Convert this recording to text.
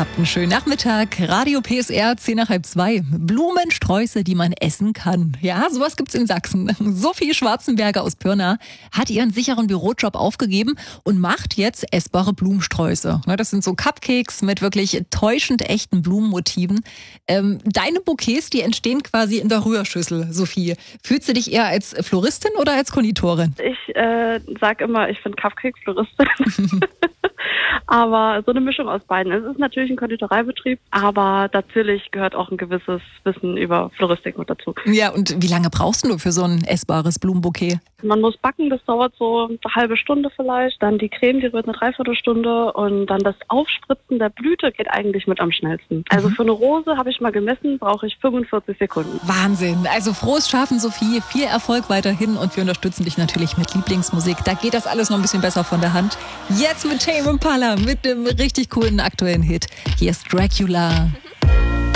Habt einen schönen Nachmittag. Radio PSR 10:30. Blumensträuße, die man essen kann. Ja, sowas gibt's in Sachsen. Sophie Schwarzenberger aus Pirna hat ihren sicheren Bürojob aufgegeben und macht jetzt essbare Blumensträuße. Das sind so Cupcakes mit wirklich täuschend echten Blumenmotiven. Deine Bouquets, die entstehen quasi in der Rührschüssel, Sophie. Fühlst du dich eher als Floristin oder als Konditorin? Ich sage immer, ich bin Cupcake-Floristin. Aber so eine Mischung aus beiden. Es ist natürlich ein Konditoreibetrieb, aber natürlich gehört auch ein gewisses Wissen über Floristik mit dazu. Ja, und wie lange brauchst du für so ein essbares Blumenbouquet? Man muss backen, das dauert so eine halbe Stunde vielleicht. Dann die Creme, die rührt eine Dreiviertelstunde. Und dann das Aufspritzen der Blüte geht eigentlich mit am schnellsten. Also für eine Rose, habe ich mal gemessen, brauche ich 45 Sekunden. Wahnsinn. Also frohes Schaffen, Sophie. Viel Erfolg weiterhin und wir unterstützen dich natürlich mit Lieblingsmusik. Da geht das alles noch ein bisschen besser von der Hand. Jetzt mit Tame Impala, mit dem richtig coolen aktuellen Hit. Hier ist Dracula.